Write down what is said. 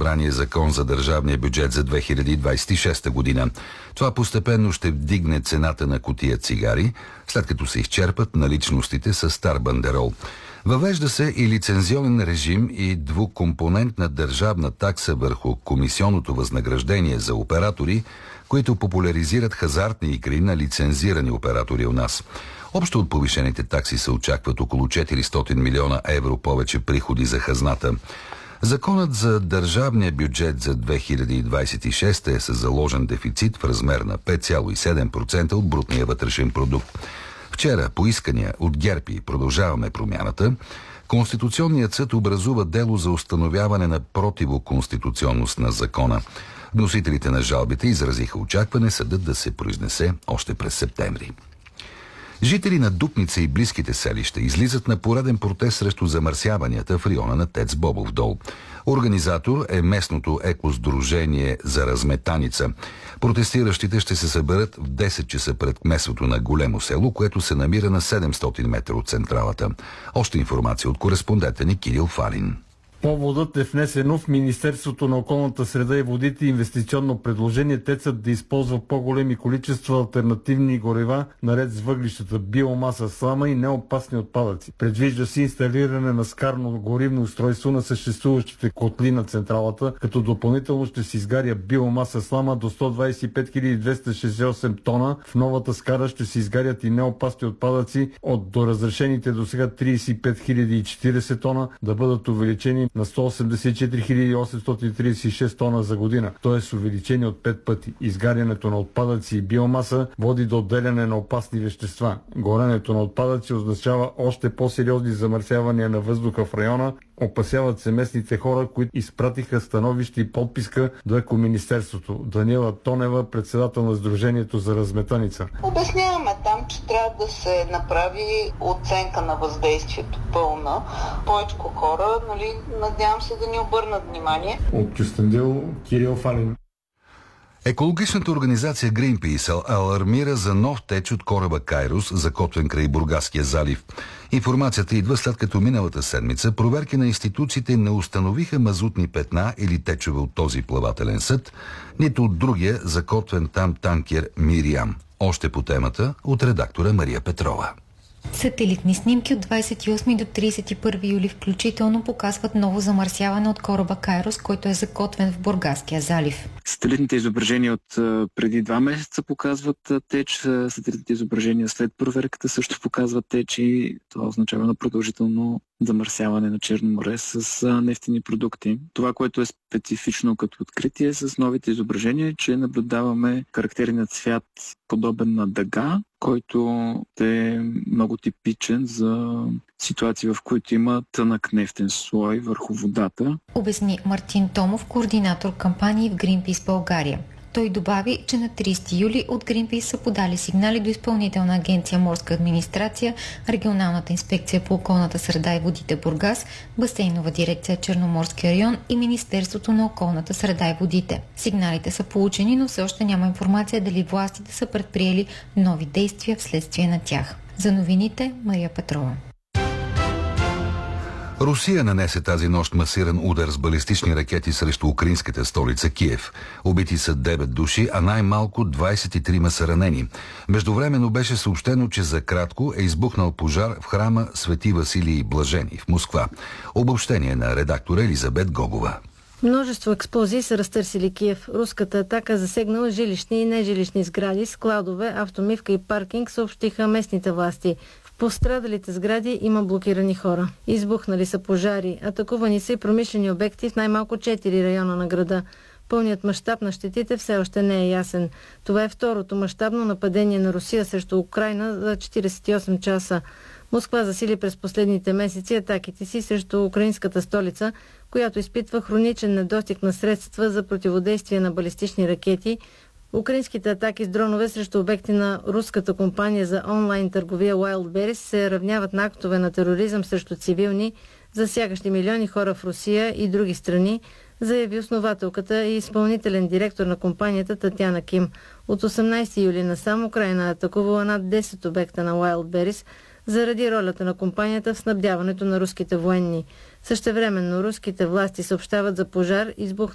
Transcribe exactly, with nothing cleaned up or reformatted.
събрание закон за държавния бюджет за две хиляди двадесет и шеста година. Това постепенно ще вдигне цената на кутия цигари, след като се изчерпат наличностите с стар бандерол. Въвежда се и лицензионен режим и двукомпонентна държавна такса върху комисионното възнаграждение за оператори, които популяризират хазартни игри на лицензирани оператори у нас. Общо от повишените такси се очакват около четиристотин милиона евро повече приходи за хазната. Законът за държавния бюджет за две хиляди двадесет и шеста е със заложен дефицит в размер на пет цяло и седем процента от брутния вътрешен продукт. Вчера по искания от ГЕРБ и Продължаваме промяната, Конституционният съд образува дело за установяване на противоконституционност на закона. Вносителите на жалбите изразиха очакване съдът да се произнесе още през септември. Жители на Дупница и близките селища излизат на пореден протест срещу замърсяванията в района на ТЕЦ Бобов дол. Организатор е местното екосдружение за разметаница. Протестиращите ще се съберат в десет часа пред кметството на Големо село, което се намира на седемстотин метра от централата. Още информация от кореспондента ни Кирил Фалин. Поводът е внесено в Министерството на околната среда и водите инвестиционно предложение ТЕЦът да използва по-големи количества алтернативни горива, наред с въглищата, биомаса, слама и неопасни отпадъци. Предвижда се инсталиране на скарно горивно устройство на съществуващите котли на централата, като допълнително ще се изгаря биомаса, слама до сто двадесет и пет хиляди двеста шестдесет и осем тона. В новата скара ще се изгарят и неопасни отпадъци от доразрешените до сега тридесет и пет хиляди и четиридесет тона да бъдат увеличени на сто осемдесет и четири хиляди осемстотин тридесет и шест тона за година, т.е. увеличение от пет пъти. Изгарянето на отпадъци и биомаса води до отделяне на опасни вещества. Горенето на отпадъци означава още по-сериозни замърсявания на въздуха в района. Опасяват се местните хора, които изпратиха становище и подписка до Екоминистерството. Даниела Тонева, председател на Сдружението за разметаница. Обясняваме там, че трябва да се направи оценка на въздействието пълна. Повече хора, нали, надявам се да ни обърнат внимание. От Кюстендил, Кирил Фалин. Екологичната организация Greenpeace алармира за нов теч от кораба Кайрос, закотвен край Бургаския залив. Информацията идва след като миналата седмица проверки на институциите не установиха мазутни петна или течове от този плавателен съд, нито от другия закотвен там танкер Мириам. Още по темата от редактора Мария Петрова. Сателитни снимки от двадесет и осми до тридесет и първи юли включително показват ново замърсяване от кораба Кайрос, който е закотвен в Бургаския залив. Сателитните изображения от преди два месеца показват теч, сателитните изображения след проверката също показват теч и това означава на продължително замърсяване на Черно море с нефтени продукти. Това, което е специфично като откритие с новите изображения е, че наблюдаваме характерният цвят подобен на дъга, който е много типичен за ситуации, в които има тънък нефтен слой върху водата. Обясни Мартин Томов, координатор кампании в Greenpeace България. Той добави, че на тридесети юли от Greenpeace са подали сигнали до Изпълнителна агенция Морска администрация, Регионалната инспекция по околната среда и водите Бургас, Басейнова дирекция Черноморски район и Министерството на околната среда и водите. Сигналите са получени, но все още няма информация дали властите са предприели нови действия вследствие на тях. За новините Мария Петрова. Русия нанесе тази нощ масиран удар с балистични ракети срещу украинската столица Киев. Убити са девет души, а най-малко двадесет и трима са ранени. Междувременно беше съобщено, че за кратко е избухнал пожар в храма Свети Василий Блажени в Москва. Обобщение на редактора Елизабет Гогова. Множество експлозии са разтърсили Киев. Руската атака засегнала жилищни и нежилищни сгради, складове, автомивка и паркинг, съобщиха местните власти. В пострадалите сгради има блокирани хора. Избухнали са пожари, атакувани са и промишлени обекти в най-малко четири района на града. Пълният мащаб на щетите все още не е ясен. Това е второто мащабно нападение на Русия срещу Украйна за четиридесет и осем часа. Москва засили през последните месеци атаките си срещу украинската столица, която изпитва хроничен недостиг на средства за противодействие на балистични ракети. Украинските атаки с дронове срещу обекти на руската компания за онлайн търговия Wildberries се равняват на актове на тероризъм срещу цивилни, засягащи милиони хора в Русия и други страни, заяви основателката и изпълнителен директор на компанията Татяна Ким. От осемнадесети юли насам Украйна е атакувала над десет обекта на Wildberries заради ролята на компанията в снабдяването на руските военни. Същевременно руските власти съобщават за пожар, избух